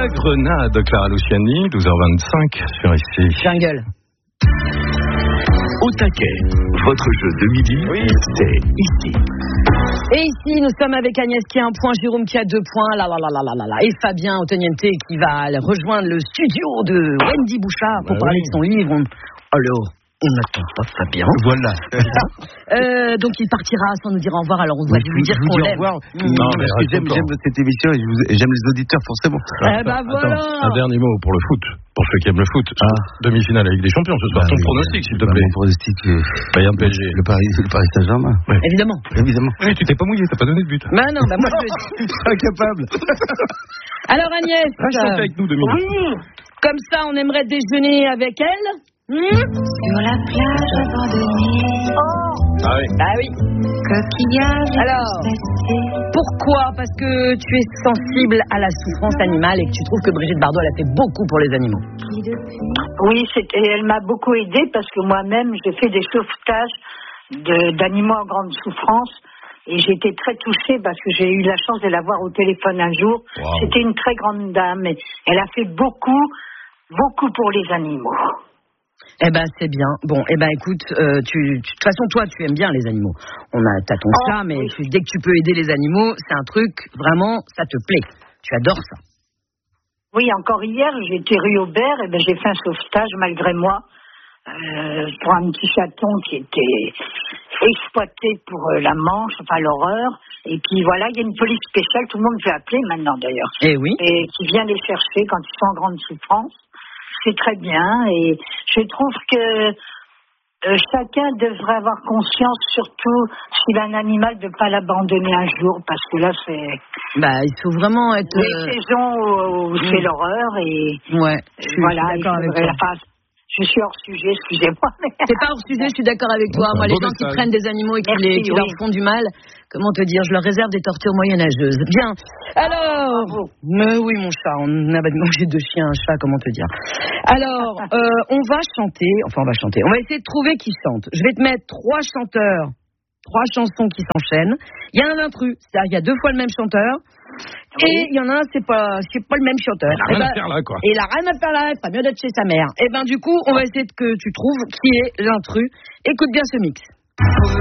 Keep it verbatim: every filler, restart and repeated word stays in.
La Grenade, Clara Luciani, douze heures vingt-cinq sur ici. Jungle. Au taquet, votre jeu de midi, oui. C'est ici. Et ici, nous sommes avec Agnès qui a un point, Jérôme qui a deux points, là, là, là, là, là, là, là. Et Fabien Otoniente qui va rejoindre le studio de Wendy Bouchard pour bah parler oui. de son livre. Alors, on n'attend pas Fabien. Voilà. euh, donc il partira sans nous dire au revoir. Alors on va lui dire qu'on l'aime. Mmh. Non, mais parce que j'aime, j'aime cette émission et j'aime les auditeurs forcément. Eh ben voilà. Attends, un dernier mot pour le foot, pour ceux qui aiment le foot. Ah. Demi-finale avec des champions ce soir. Bah, ton oui, pronostic, s'il te plaît. Mon pronostic. Euh, Bayern P S G. Le Paris, le Paris Saint-Germain. Ouais. Évidemment. Évidemment. Oui, tu t'es pas mouillé, t'as pas donné de but. Bah non, bah moi je le dis. Incapable. Alors Agnès. Reste euh, avec nous deux minutes. Oui. Comme ça, on aimerait déjeuner avec elle. Mmh. Sur la plage abandonnée. Oh. Ah oui. Ah oui. Coquillage. Alors, pourquoi ? Parce que tu es sensible à la souffrance animale et que tu trouves que Brigitte Bardot, elle a fait beaucoup pour les animaux. Oui, c'était, elle m'a beaucoup aidée parce que moi-même, j'ai fait des sauvetages de, d'animaux en grande souffrance. Et j'ai été très touchée parce que j'ai eu la chance de la voir au téléphone un jour. Wow. C'était une très grande dame. Et elle a fait beaucoup, beaucoup pour les animaux. Eh ben c'est bien. Bon, eh ben écoute, euh, tu, tu, de toute façon toi tu aimes bien les animaux. On a t'as ton chat, oh, mais oui. tu, dès que tu peux aider les animaux, c'est un truc vraiment, ça te plaît. Tu adores ça. Oui, encore hier j'étais rue Aubert et ben j'ai fait un sauvetage malgré moi euh, pour un petit chaton qui était exploité pour euh, la Manche, enfin l'horreur. Et puis voilà, il y a une police spéciale, tout le monde peut appeler maintenant d'ailleurs. Eh oui. Et qui vient les chercher quand ils sont en grande souffrance. C'est très bien et je trouve que euh, chacun devrait avoir conscience, surtout s'il a un animal, de ne pas l'abandonner un jour parce que là c'est. Bah il faut vraiment être. Les euh... saisons où, où mmh. c'est l'horreur et. Ouais. Je suis, voilà, je suis d'accord avec toi. La phase. Je suis hors sujet, excusez-moi. Mais... C'est pas hors sujet, je suis d'accord avec toi. Moi, les gens qui prennent des animaux et qui, Merci, les, qui oui. leur font du mal, comment te dire, je leur réserve des tortures moyenâgeuses. Bien. Alors, oh, mais oui, mon chat, on a mangé deux chiens, un chat, comment te dire. Alors, euh, on va chanter, enfin, on va chanter. On va essayer de trouver qui chante. Je vais te mettre trois chanteurs, trois chansons qui s'enchaînent. Il y a un intrus, c'est-à-dire il y a deux fois le même chanteur. Oui. Et il y en a un, c'est pas, c'est pas le même chanteur. Il a rien ben, à faire là, quoi. Et il a rien à faire là, c'est pas mieux d'être chez sa mère. Et ben du coup, on va essayer de que tu trouves qui est l'intrus. Écoute bien ce mix.